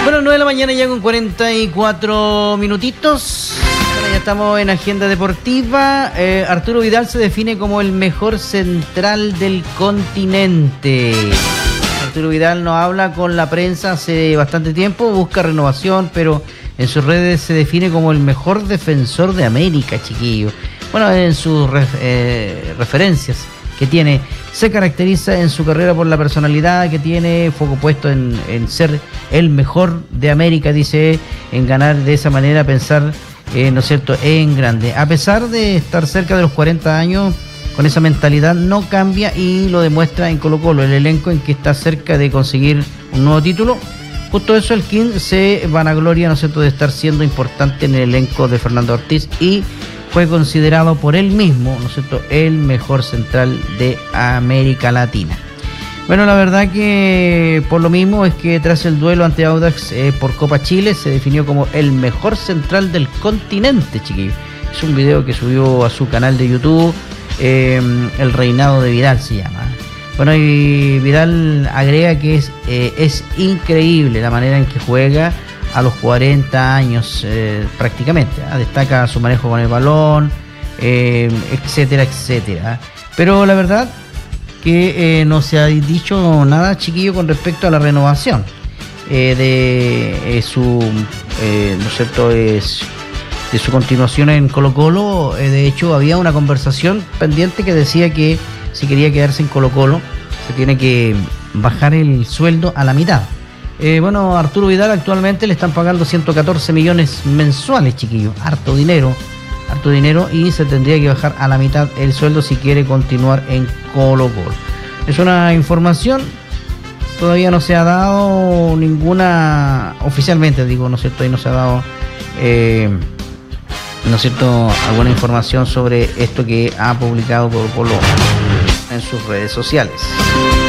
Bueno, 9 de la mañana ya con 44 minutitos. Bueno, ya estamos en agenda deportiva. Arturo Vidal se define como el mejor central del continente. Arturo Vidal no habla con la prensa hace bastante tiempo, busca renovación, pero en sus redes se define como el mejor defensor de América, chiquillo. Bueno, en sus referencias que tiene, se caracteriza en su carrera por la personalidad que tiene, foco puesto en ser el mejor de América, dice, en ganar de esa manera, pensar, ¿no es cierto?, en grande. A pesar de estar cerca de los 40 años, con esa mentalidad no cambia y lo demuestra en Colo-Colo, el elenco en que está cerca de conseguir un nuevo título. Justo eso, el King se vanagloria, ¿no es cierto?, de estar siendo importante en el elenco de Fernando Ortiz y fue considerado por él mismo, ¿no es cierto?, el mejor central de América Latina. Bueno, la verdad que por lo mismo es que tras el duelo ante Audax por Copa Chile se definió como el mejor central del continente, chiquillos. Es un video que subió a su canal de YouTube, El Reinado de Vidal se llama. Bueno, y Vidal agrega que es increíble la manera en que juega a los 40 años prácticamente. Destaca su manejo con el balón, etcétera, etcétera. Pero la verdad que no se ha dicho nada, chiquillo, con respecto a la renovación de su, ¿no es cierto?, de su continuación en Colo-Colo. De hecho, había una conversación pendiente que decía que si quería quedarse en Colo-Colo se tiene que bajar el sueldo a la mitad. Bueno, a Arturo Vidal actualmente le están pagando 114 millones mensuales, chiquillos. Harto dinero, y se tendría que bajar a la mitad el sueldo si quiere continuar en Colo-Colo. Es una información, todavía no se ha dado ninguna, oficialmente digo, ¿no es cierto? Y no se ha dado, ¿no es cierto?, alguna información sobre esto que ha publicado Colo-Colo en sus redes sociales.